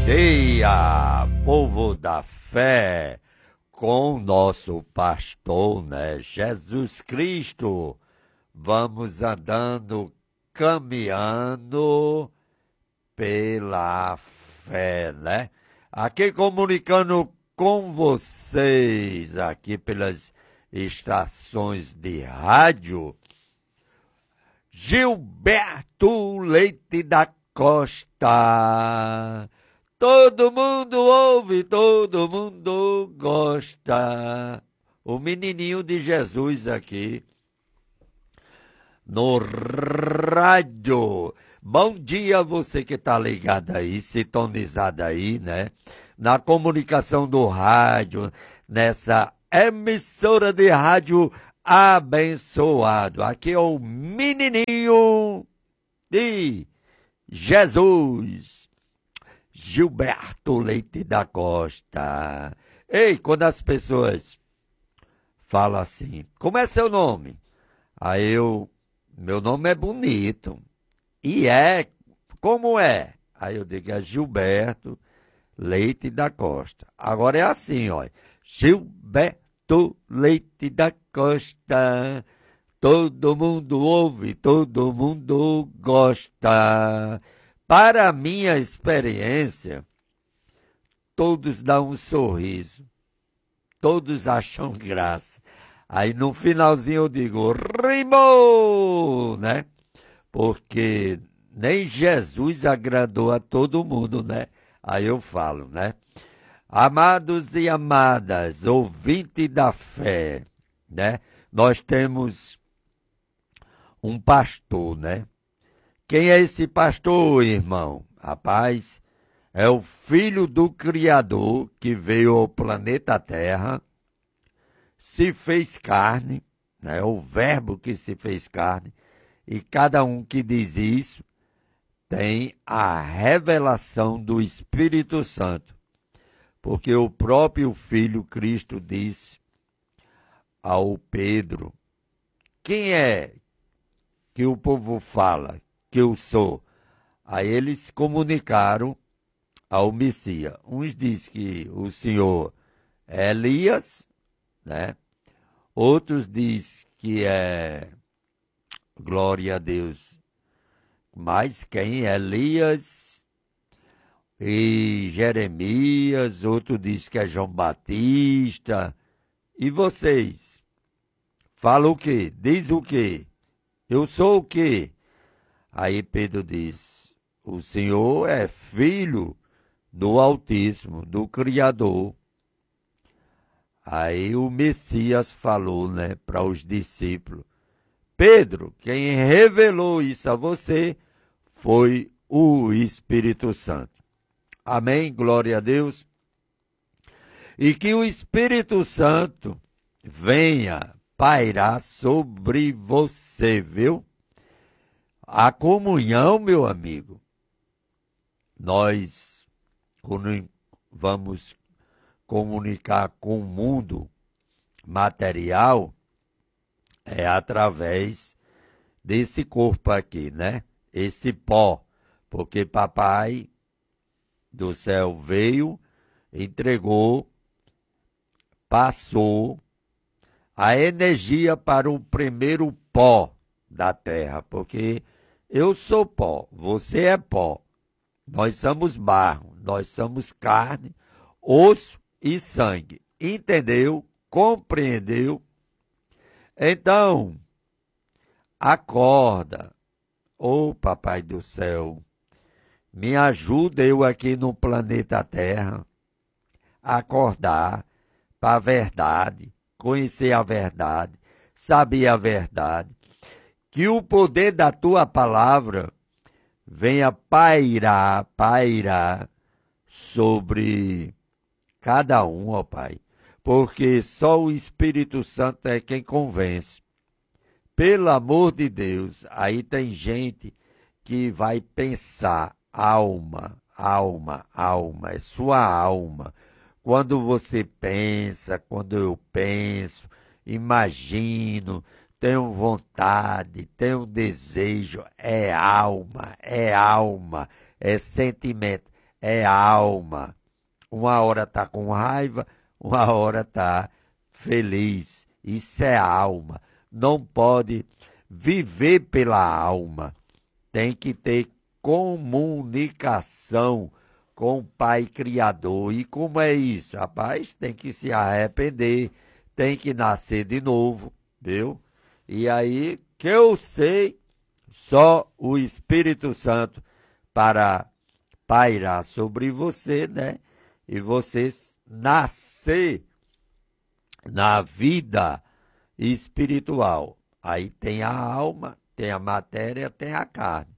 dia, povo da fé, com nosso pastor, né, Jesus Cristo. Vamos andando, caminhando pela fé, né? Aqui comunicando com vocês, aqui pelas estações de rádio, Gilberto Leite da Costa. Todo mundo ouve, todo mundo gosta. O menininho de Jesus aqui no rádio. Bom dia você que tá ligado aí, sintonizado aí, né? Na comunicação do rádio, nessa emissora de rádio abençoado. Aqui é o menininho de Jesus, Gilberto Leite da Costa. Ei, quando as pessoas falam assim, como é seu nome? Aí meu nome é bonito. E como é? Aí eu digo, é Gilberto Leite da Costa. Agora é assim, ó. Gilberto Leite da Costa. Todo mundo ouve, todo mundo gosta. Para minha experiência, todos dão um sorriso. Todos acham graça. Aí no finalzinho eu digo, rimou, né? Porque nem Jesus agradou a todo mundo, né? Aí eu falo, né? Amados e amadas, ouvinte da fé, né? Nós temos um pastor, né? Quem é esse pastor, irmão? Rapaz, é o filho do Criador que veio ao planeta Terra, se fez carne, né? O verbo que se fez carne, e cada um que diz isso tem a revelação do Espírito Santo, porque o próprio Filho Cristo disse ao Pedro, quem é que o povo fala que eu sou? Aí eles comunicaram ao Messias. Uns dizem que o Senhor é Elias, né? Outros dizem que é, glória a Deus, mas quem? Elias e Jeremias, outro diz que é João Batista. E vocês? Falam o quê? Diz o quê? Eu sou o quê? Aí Pedro diz, o Senhor é filho do Altíssimo, do Criador. Aí o Messias falou, né, para os discípulos, Pedro, quem revelou isso a você foi o Espírito Santo. Amém? Glória a Deus. E que o Espírito Santo venha pairar sobre você, viu? A comunhão, meu amigo, nós, quando vamos comunicar com o mundo material, é através desse corpo aqui, né? Esse pó, porque papai do céu veio, entregou, passou a energia para o primeiro pó da terra, porque eu sou pó, você é pó, nós somos barro, nós somos carne, osso e sangue. Entendeu? Compreendeu? Então, acorda, ô papai do céu, me ajuda eu aqui no planeta Terra a acordar para a verdade, conhecer a verdade, saber a verdade, que o poder da tua palavra venha pairar sobre cada um, ó Pai, porque só o Espírito Santo é quem convence. Pelo amor de Deus, aí tem gente que vai pensar, alma, é sua alma. Quando você pensa, quando eu penso, imagino, tenho vontade, tenho desejo, é alma, é sentimento, é alma. Uma hora está com raiva, uma hora está feliz. Isso é alma. Não pode viver pela alma. Tem que ter comunicação com o Pai Criador. E como é isso? Rapaz, tem que se arrepender, tem que nascer de novo, viu? E aí, que eu sei, só o Espírito Santo para pairar sobre você, né? E você nascer na vida espiritual. Aí tem a alma, tem a matéria, tem a carne.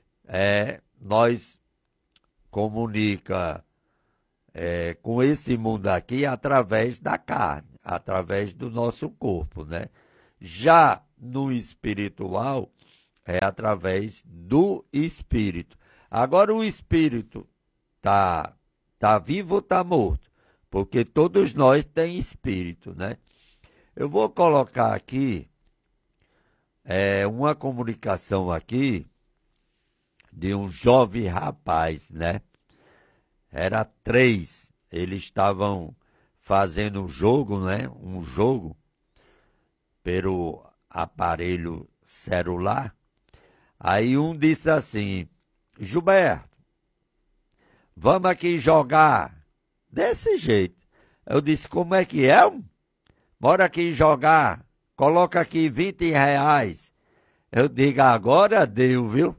Nós comunica com esse mundo aqui através da carne, através do nosso corpo, né? Já no espiritual é através do espírito. Agora o espírito tá vivo ou tá morto? Porque todos nós tem espírito, né? Eu vou colocar aqui uma comunicação aqui de um jovem rapaz, né? Era 3. Eles estavam fazendo um jogo, né? Um jogo pelo aparelho celular. Aí um disse assim: Gilberto, vamos aqui jogar. Desse jeito. Eu disse: como é que é? Bora aqui jogar. Coloca aqui R$ 20. Eu digo: agora deu, viu?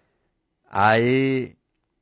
Aí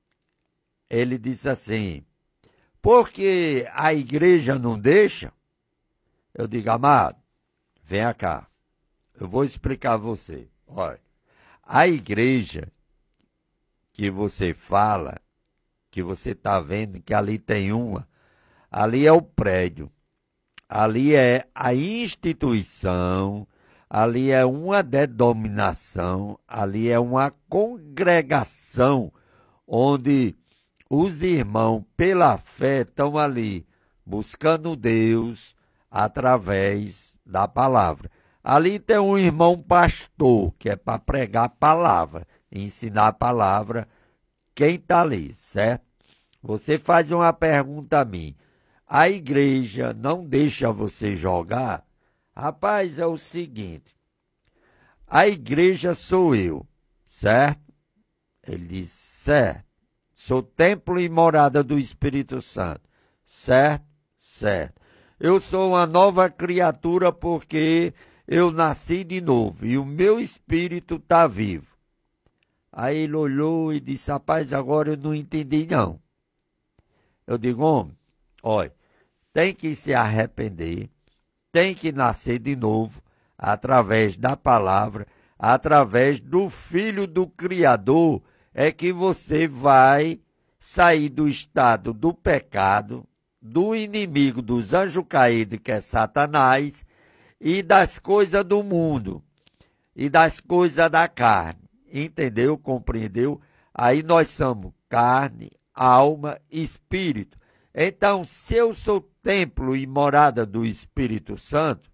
ele disse assim: porque a igreja não deixa? Eu digo: amado, venha cá. Eu vou explicar a você. Olha, a igreja que você fala, que você está vendo que ali tem uma, ali é o prédio, ali é a instituição, ali é uma denominação, ali é uma congregação onde os irmãos, pela fé, estão ali buscando Deus através da palavra. Ali tem um irmão pastor, que é para pregar a palavra, ensinar a palavra, quem está ali, certo? Você faz uma pergunta a mim: a igreja não deixa você jogar? Rapaz, é o seguinte, a igreja sou eu, certo? Ele diz: certo. Sou templo e morada do Espírito Santo, certo? Certo. Eu sou uma nova criatura porque eu nasci de novo e o meu espírito está vivo. Aí ele olhou e disse: rapaz, agora eu não entendi não. Eu digo: homem, olha, tem que se arrepender, tem que nascer de novo, através da palavra, através do Filho do Criador, é que você vai sair do estado do pecado, do inimigo dos anjos caídos, que é Satanás, e das coisas do mundo, e das coisas da carne. Entendeu? Compreendeu? Aí nós somos carne, alma e espírito. Então, se eu sou templo e morada do Espírito Santo,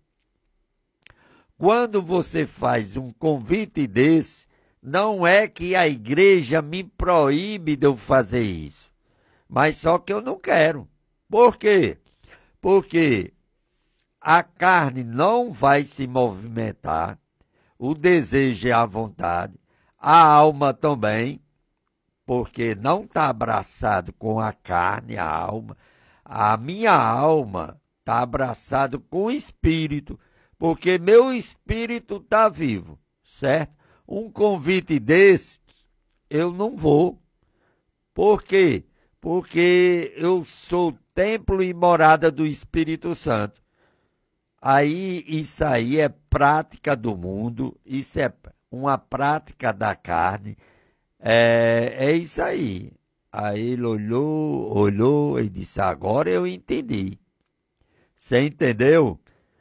quando você faz um convite desse, não é que a igreja me proíbe de eu fazer isso, mas só que eu não quero. Por quê? Porque a carne não vai se movimentar, o desejo é a vontade, a alma também, porque não está abraçado com a carne, a alma. A minha alma está abraçado com o espírito, porque meu espírito está vivo, certo? Um convite desse, eu não vou. Por quê? Porque eu sou templo e morada do Espírito Santo. Aí, isso aí é prática do mundo, isso é uma prática da carne, é isso aí. Aí ele olhou e disse: agora eu entendi. Você entendeu?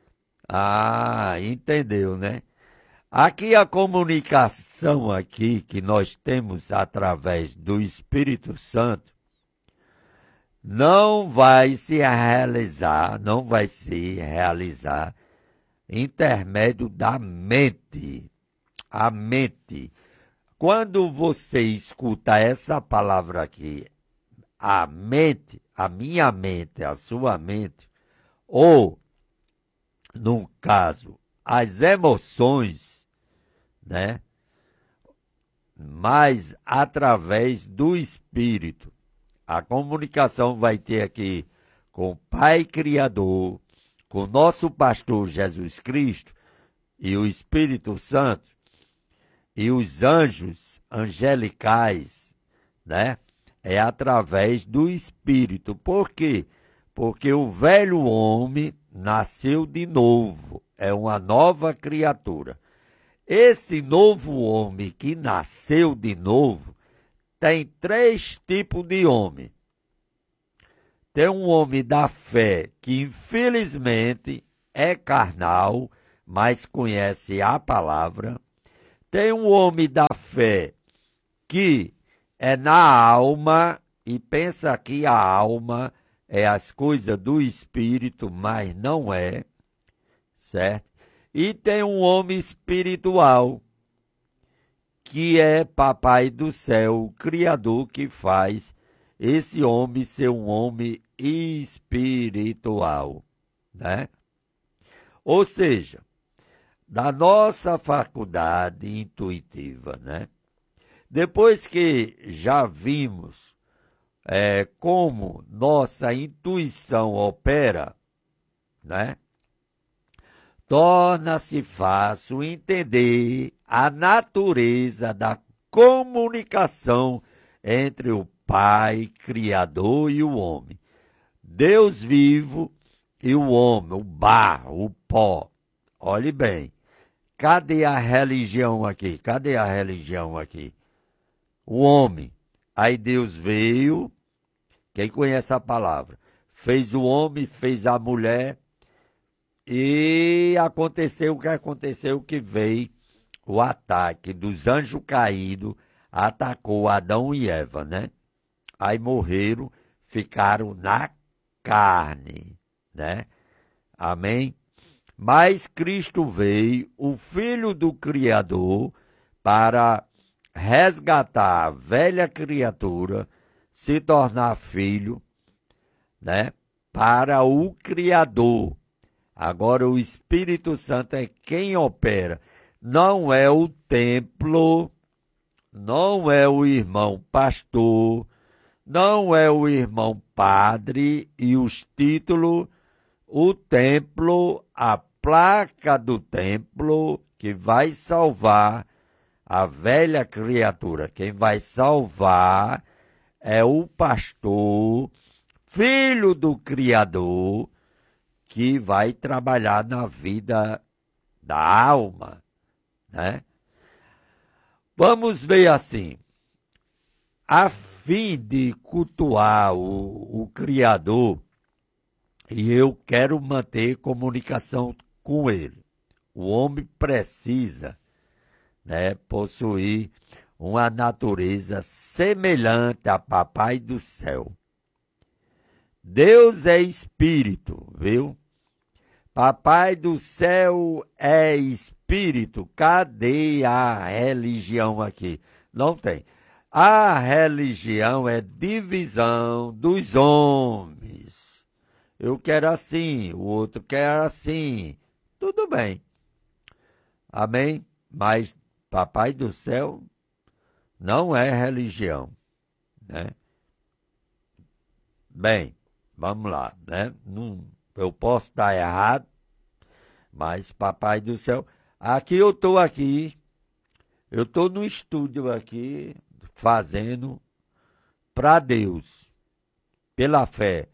Ah, entendeu, né? Aqui a comunicação aqui que nós temos através do Espírito Santo não vai se realizar intermédio da mente. A mente. Quando você escuta essa palavra aqui, a mente, a minha mente, a sua mente, ou, no caso, as emoções, né? Mas através do Espírito. A comunicação vai ter aqui com o Pai Criador, com o nosso pastor Jesus Cristo e o Espírito Santo e os anjos angelicais, né? É através do Espírito. Por quê? Porque o velho homem nasceu de novo, é uma nova criatura. Esse novo homem que nasceu de novo tem 3 tipos de homem. Tem um homem da fé que infelizmente é carnal, mas conhece a palavra. Tem um homem da fé que é na alma e pensa que a alma é as coisas do espírito, mas não é, certo? E tem um homem espiritual, que é Papai do Céu, o Criador, que faz esse homem ser um homem espiritual, né? Ou seja, da nossa faculdade intuitiva, né? Depois que já vimos como nossa intuição opera, né? Torna-se fácil entender a natureza da comunicação entre o Pai Criador e o homem. Deus vivo e o homem, o barro, o pó. Olhe bem, cadê a religião aqui? Cadê a religião aqui? O homem. Aí Deus veio, quem conhece a palavra, fez o homem, fez a mulher, e aconteceu o que aconteceu, que veio o ataque dos anjos caídos, atacou Adão e Eva, né? Aí morreram, ficaram na carne, né? Amém? Mas Cristo veio, o Filho do Criador, para resgatar a velha criatura, se tornar filho, né? Para o Criador. Agora o Espírito Santo é quem opera. Não é o templo, não é o irmão pastor, não é o irmão padre e os títulos, o templo, a placa do templo que vai salvar a velha criatura. Quem vai salvar é o pastor, filho do Criador, que vai trabalhar na vida da alma, né? Vamos ver assim, a fim de cultuar o Criador, e eu quero manter comunicação com ele. O homem precisa, né, possuir uma natureza semelhante a Papai do Céu. Deus é espírito, viu? Papai do Céu é espírito. Cadê a religião aqui? Não tem. A religião é divisão dos homens. Eu quero assim, o outro quer assim. Tudo bem. Amém? Mas Papai do Céu não é religião, né? Bem, vamos lá, né? Eu posso estar errado, mas Papai do Céu... Aqui eu estou no estúdio aqui, fazendo para Deus, pela fé,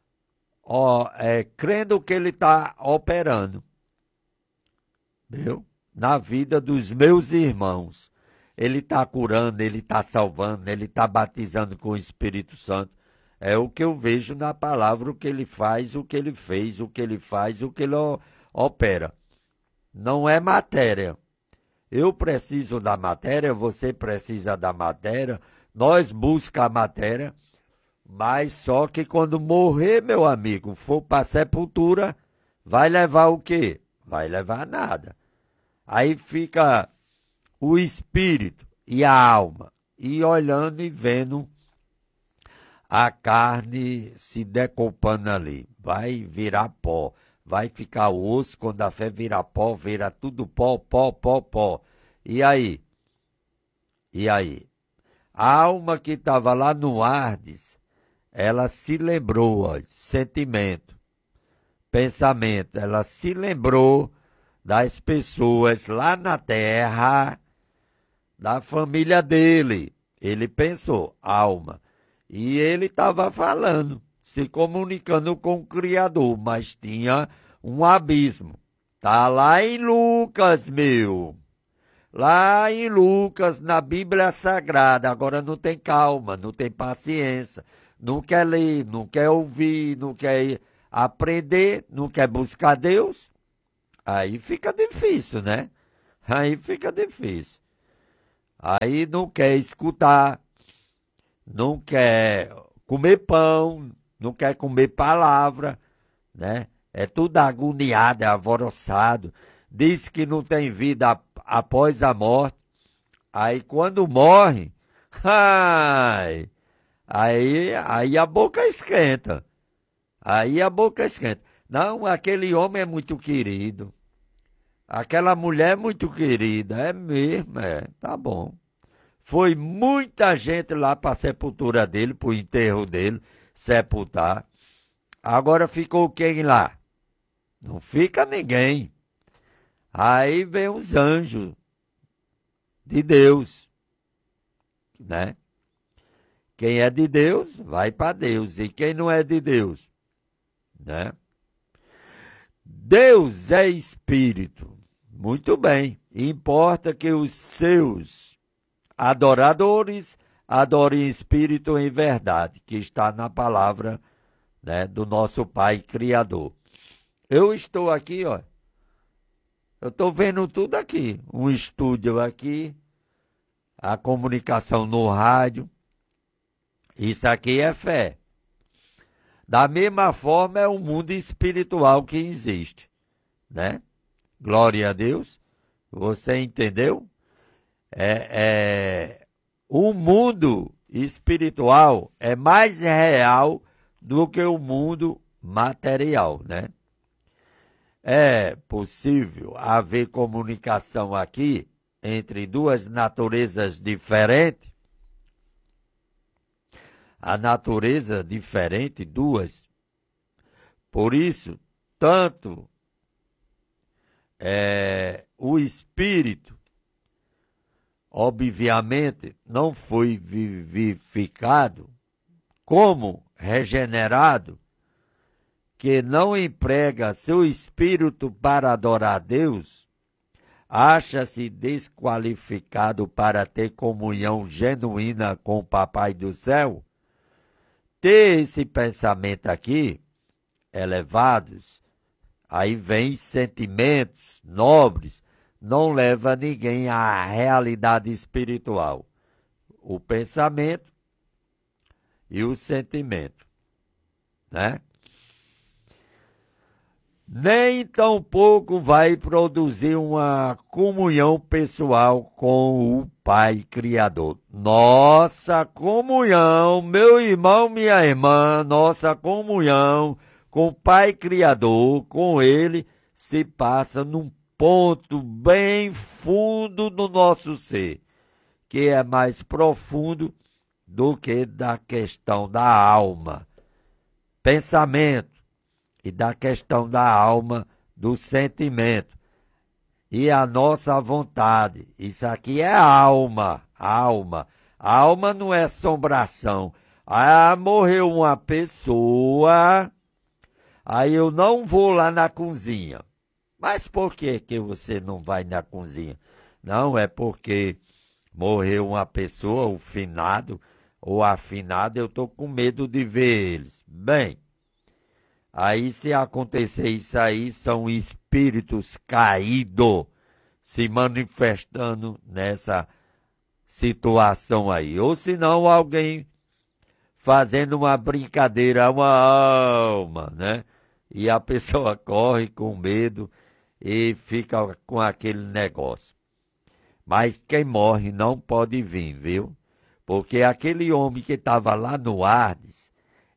crendo que Ele está operando, viu? Na vida dos meus irmãos. Ele está curando, Ele está salvando, Ele está batizando com o Espírito Santo. É o que eu vejo na palavra, o que ele faz, o que ele fez, o que ele faz, o que ele opera. Não é matéria. Eu preciso da matéria, você precisa da matéria, nós buscamos a matéria, mas só que quando morrer, meu amigo, for para a sepultura, vai levar o quê? Vai levar nada. Aí fica o espírito e a alma, e olhando e vendo a carne se decompondo ali, vai virar pó, vai ficar osso, quando a fé vira pó, vira tudo pó, pó, pó, pó. E aí? E aí? A alma que estava lá no Hades, ela se lembrou, ó, sentimento, pensamento, ela se lembrou das pessoas lá na terra, da família dele. Ele pensou, alma. E ele estava falando, se comunicando com o Criador, mas tinha um abismo. Tá lá em Lucas, meu. Lá em Lucas, na Bíblia Sagrada. Agora não tem calma, não tem paciência. Não quer ler, não quer ouvir, não quer aprender, não quer buscar Deus. Aí fica difícil, né? Aí fica difícil. Aí não quer escutar, não quer comer pão, não quer comer palavra, né? É tudo agoniado, é alvoroçado. Diz que não tem vida após a morte. Aí quando morre, ai, aí a boca esquenta. Aí a boca esquenta. Não, aquele homem é muito querido. Aquela mulher é muito querida. É mesmo, tá bom. Foi muita gente lá para a sepultura dele, para o enterro dele, sepultar. Agora ficou quem lá? Não fica ninguém. Aí vem os anjos de Deus, né? Quem é de Deus, vai para Deus. E quem não é de Deus, né? Deus é espírito. Muito bem. Importa que os seus adoradores adorem em espírito e em verdade, que está na palavra, né, do nosso Pai Criador. Eu estou aqui, ó. Eu estou vendo tudo aqui. Um estúdio aqui, a comunicação no rádio. Isso aqui é fé. Da mesma forma é o mundo espiritual que existe, né? Glória a Deus. Você entendeu? O mundo espiritual é mais real do que o mundo material, né? É possível haver comunicação aqui entre duas naturezas diferentes. A natureza diferente, duas. Por isso, tanto o espírito, obviamente, não foi vivificado, como regenerado, que não emprega seu espírito para adorar a Deus, acha-se desqualificado para ter comunhão genuína com o Papai do Céu. Ter esse pensamento aqui, elevados, aí vem sentimentos nobres, não leva ninguém à realidade espiritual. O pensamento e o sentimento, né? Nem tampouco vai produzir uma comunhão pessoal com o Pai Criador. Nossa comunhão, meu irmão, minha irmã, nossa comunhão com o Pai Criador, com Ele, se passa num ponto bem fundo do nosso ser, que é mais profundo do que da questão da alma, pensamento, e da questão da alma, do sentimento. E a nossa vontade. Isso aqui é alma, alma. A alma não é assombração. Ah, morreu uma pessoa, aí eu não vou lá na cozinha. Mas por que que você não vai na cozinha? Não, é porque morreu uma pessoa, o finado ou afinado, eu estou com medo de ver eles. Bem, aí, se acontecer isso aí, são espíritos caídos se manifestando nessa situação aí. Ou se não, alguém fazendo uma brincadeira, uma alma, né? E a pessoa corre com medo e fica com aquele negócio. Mas quem morre não pode vir, viu? Porque aquele homem que estava lá no Hades,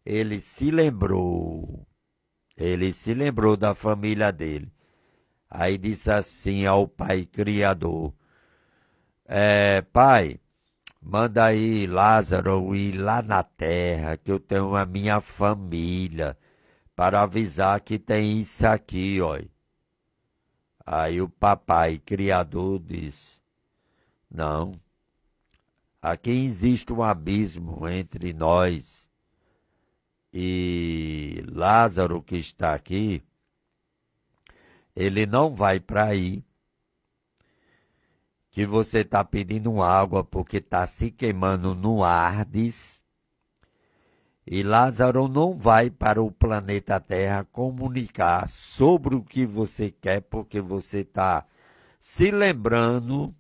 ele se lembrou. Ele se lembrou da família dele. Aí disse assim ao pai criador: Pai, manda aí Lázaro ir lá na terra, que eu tenho a minha família, para avisar que tem isso aqui, ó. Aí o papai criador disse: Não, aqui existe um abismo entre nós e Lázaro que está aqui, ele não vai para aí, que você está pedindo água porque está se queimando no Hades, e Lázaro não vai para o planeta Terra comunicar sobre o que você quer, porque você está se lembrando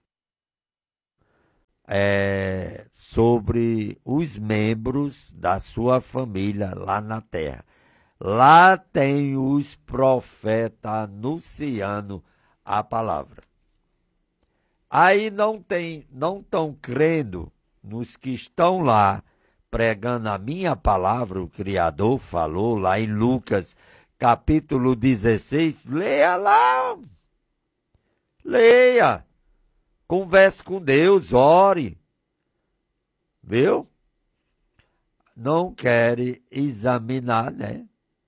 sobre os membros da sua família lá na Terra. Lá tem os profetas anunciando a palavra. Aí não estão crendo nos que estão lá pregando a minha palavra. O Criador falou lá em Lucas capítulo 16. Leia lá. Leia. Converse com Deus, ore. Viu? Não querem examinar, né?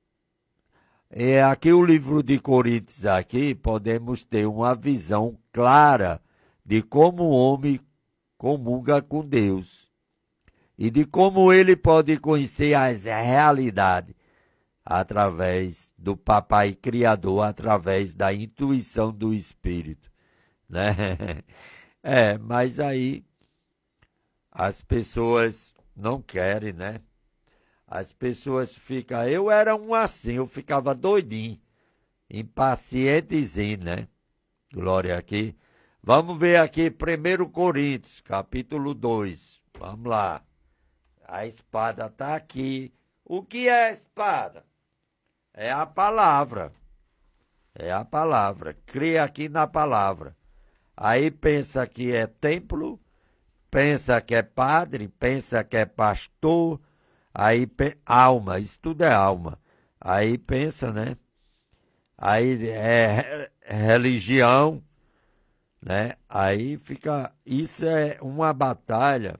É aqui o livro de Coríntios, aqui podemos ter uma visão clara de como o homem comunga com Deus e de como ele pode conhecer as realidades através do Papai Criador, através da intuição do Espírito, né? Mas aí as pessoas não querem, né? As pessoas ficam... Eu era um assim, eu ficava doidinho, impacientezinho, né? Glória aqui. Vamos ver aqui 1 Coríntios, capítulo 2. Vamos lá. A espada está aqui. O que é a espada? É a palavra. É a palavra. Crê aqui na palavra. Aí pensa que é templo, pensa que é padre, pensa que é pastor... Aí, alma, isso tudo é alma. Aí pensa, né? Aí é religião, né? Aí fica, isso é uma batalha,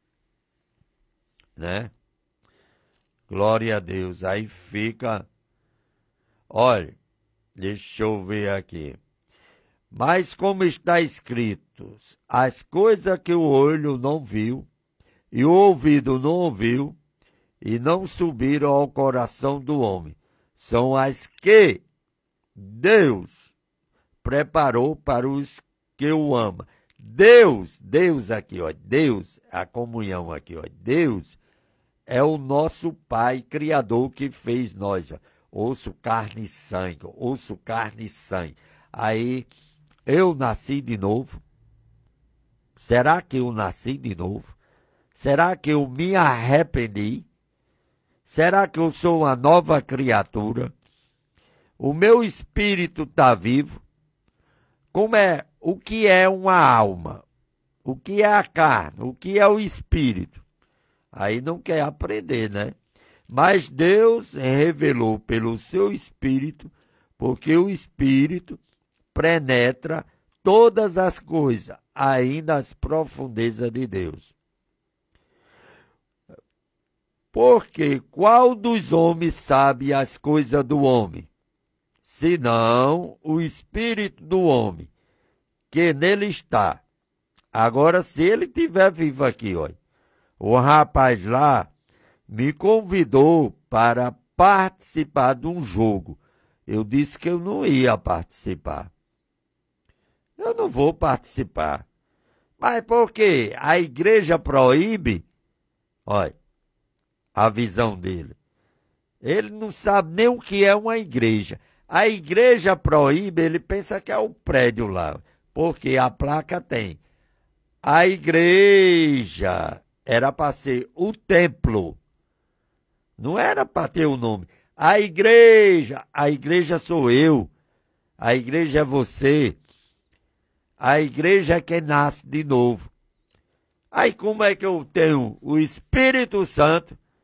né? Glória a Deus. Aí fica, olha, deixa eu ver aqui. Mas como está escrito, as coisas que o olho não viu e o ouvido não ouviu, e não subiram ao coração do homem, são as que Deus preparou para os que o amam. Deus aqui, ó, Deus, a comunhão aqui, ó, Deus é o nosso Pai Criador que fez nós, ó, osso, carne e sangue, osso, carne e sangue. Aí, eu nasci de novo. Será que eu nasci de novo? Será que eu me arrependi? Será que eu sou uma nova criatura? O meu espírito está vivo? O que é uma alma? O que é a carne? O que é o espírito? Aí não quer aprender, né? Mas Deus revelou pelo seu espírito, porque o espírito penetra todas as coisas, ainda as profundezas de Deus. Porque qual dos homens sabe as coisas do homem, senão o espírito do homem, que nele está? Agora, se ele estiver vivo aqui, olha, o rapaz lá me convidou para participar de um jogo. Eu disse que eu não ia participar. Eu não vou participar. Mas por quê? A igreja proíbe? Olha, a visão dele. Ele não sabe nem o que é uma igreja. A igreja proíbe, ele pensa que é o prédio lá, porque a placa tem. A igreja era para ser o templo. Não era para ter o nome. A igreja sou eu. A igreja é você. A igreja é quem nasce de novo. Aí como é que eu tenho o Espírito Santo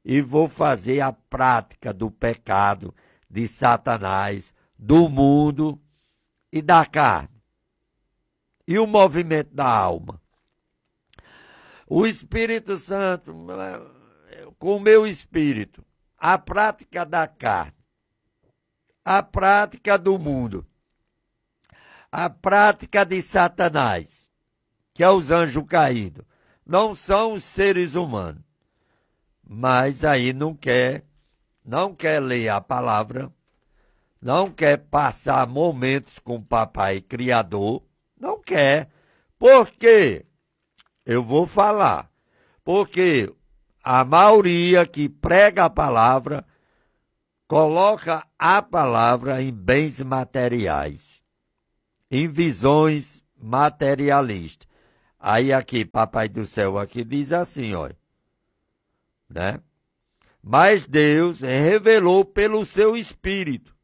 e vou fazer a prática do pecado, de Satanás, do mundo e da carne. E o movimento da alma. O Espírito Santo, com o meu espírito, a prática da carne, a prática do mundo, a prática de Satanás, que é os anjos caídos, não são os seres humanos. Mas aí não quer ler a palavra, não quer passar momentos com o Papai Criador, não quer. Por quê? Eu vou falar. Porque a maioria que prega a palavra coloca a palavra em bens materiais, em visões materialistas. Aí aqui, Papai do Céu aqui diz assim, olha, né? Mas Deus revelou pelo seu Espírito